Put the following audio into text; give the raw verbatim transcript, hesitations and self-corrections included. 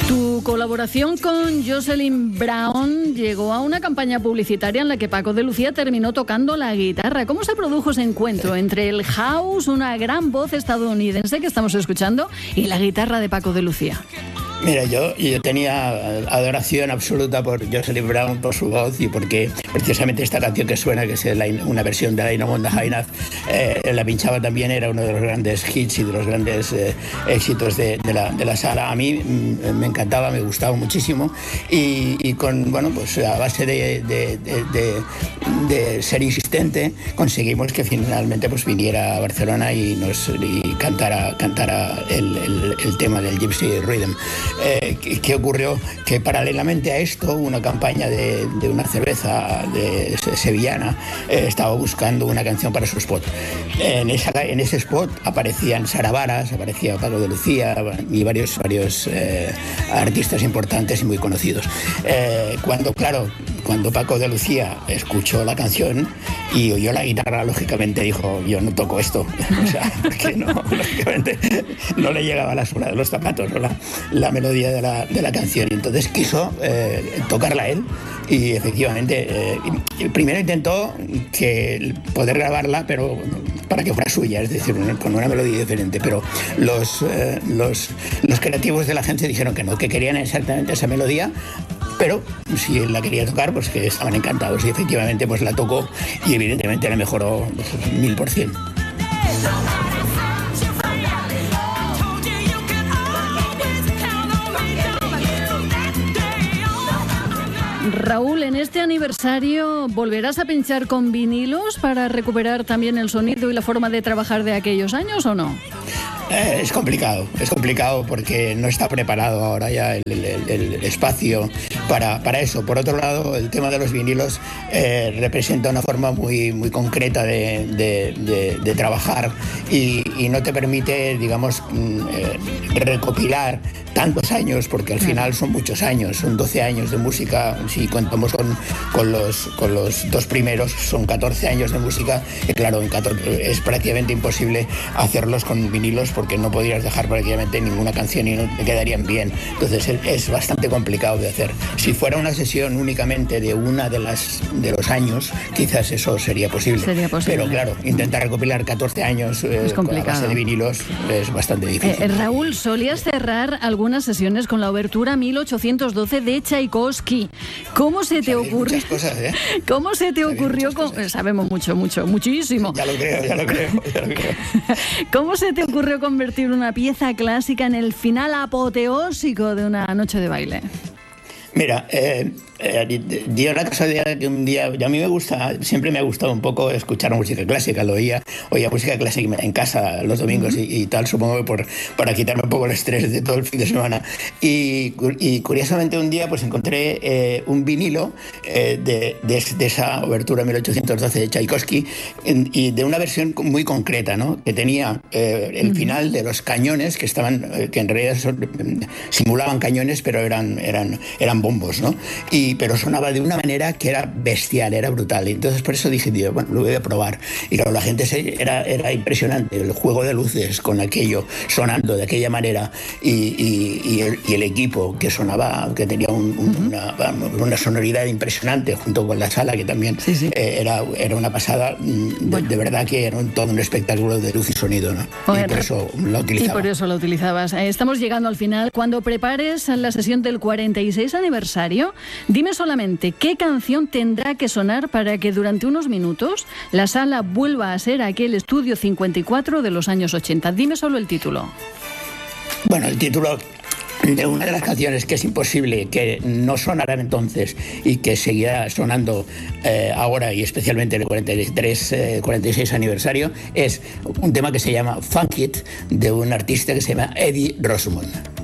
Tu colaboración con Jocelyn Brown llegó a una campaña publicitaria en la que Paco de Lucía terminó tocando la guitarra. ¿Cómo se produjo ese encuentro entre el house, una gran voz estadounidense que estamos escuchando, y la guitarra de Paco de Lucía? Mira, yo, yo tenía adoración absoluta por Jocelyn Brown, por su voz, y porque precisamente esta canción que suena, que es una versión de Dynamon the High Enough, eh, la pinchaba también, era uno de los grandes hits y de los grandes eh, éxitos de, de, la, de la sala. A mí mm, me encantaba, me gustaba muchísimo, y, y con, bueno, pues a base de, de, de, de, de ser insistente, conseguimos que finalmente pues viniera a Barcelona y nos y cantara, cantara el, el, el tema del Gypsy Rhythm. Eh, ¿Qué ocurrió? Que paralelamente a esto, una campaña de, de una cerveza de sevillana eh, estaba buscando una canción para su spot. En, esa, en ese spot aparecían Sara Varas, aparecía Paco de Lucía y varios, varios eh, artistas importantes y muy conocidos. Eh, cuando, claro, cuando Paco de Lucía escuchó la canción y oyó la guitarra, lógicamente dijo: yo no toco esto. O sea, porque no, lógicamente no le llegaba la suela de los zapatos, ¿no? la, la melodía de la, de la canción. Entonces quiso eh, tocarla él, y efectivamente eh, primero intentó que poder grabarla, pero para que fuera suya, es decir, con una melodía diferente, pero los, eh, los, los creativos de la agencia dijeron que no, que querían exactamente esa melodía, pero si él la quería tocar, pues que estaban encantados, y efectivamente pues la tocó, y evidentemente la mejoró mil por cien. Raúl, en este aniversario, ¿volverás a pinchar con vinilos para recuperar también el sonido y la forma de trabajar de aquellos años o no? Eh, es complicado, es complicado porque no está preparado ahora ya el, el, el espacio para, para eso. Por otro lado, el tema de los vinilos eh, representa una forma muy, muy concreta de, de, de, de trabajar y, y no te permite, digamos, eh, recopilar tantos años, porque al final son muchos años, son doce años de música. Si contamos con, con, los, con los dos primeros, son catorce años de música, y claro, en catorce, es prácticamente imposible hacerlos con vinilos, porque no podrías dejar prácticamente ninguna canción y no te quedarían bien. Entonces es, es bastante complicado de hacer. Si fuera una sesión únicamente de una de las de los años, quizás eso sería posible. Sería posible. Pero claro, intentar recopilar catorce años eh, a base de vinilos es bastante difícil. Eh, Raúl, solías cerrar algunas sesiones con la obertura mil ochocientos doce de Tchaikovsky. ¿Cómo se te ocurrió? Muchas cosas, ¿eh? ¿Cómo se te Sabéis ocurrió? Con... Sabemos mucho, mucho, muchísimo. Ya lo creo, ya lo creo, ya lo creo. ¿Cómo se te ocurrió convertir una pieza clásica en el final apoteósico de una noche de baile? Mira, eh, eh, dio la casualidad que un día, y a mí me gusta, siempre me ha gustado un poco escuchar música clásica, lo oía, oía música clásica en casa los domingos uh-huh. y, y tal, supongo que por, para quitarme un poco el estrés de todo el fin de semana. Y, y curiosamente un día pues encontré eh, un vinilo eh, de, de, de esa obertura mil ochocientos doce de Tchaikovsky, en, y de una versión muy concreta, ¿no? Que tenía eh, el uh-huh. final de los cañones, que estaban, eh, que en realidad son, simulaban cañones, pero eran, eran, eran bombos, ¿no? Y, pero sonaba de una manera que era bestial, era brutal. Y entonces por eso dije, tío, bueno, lo voy a probar. Y claro, la gente se, era, era impresionante, el juego de luces con aquello, sonando de aquella manera, y, y, y, el, y el equipo que sonaba, que tenía un, un, una, una sonoridad impresionante, junto con la sala, que también sí, sí. Eh, era, era una pasada. De, bueno. de verdad que era un, todo un espectáculo de luz y sonido, ¿no? Bueno, y por eso lo utilizaba. Y por eso lo utilizabas. Estamos llegando al final. Cuando prepares la sesión del cuarenta y seis aniversario, dime solamente qué canción tendrá que sonar para que durante unos minutos la sala vuelva a ser aquel estudio cincuenta y cuatro de los años ochenta. Dime solo el título. Bueno, el título de una de las canciones que es imposible que no sonaran entonces y que seguirá sonando eh, ahora, y especialmente en el cuarenta y tres, eh, cuarenta y seis aniversario, es un tema que se llama Funk It, de un artista que se llama Eddie Rosemond.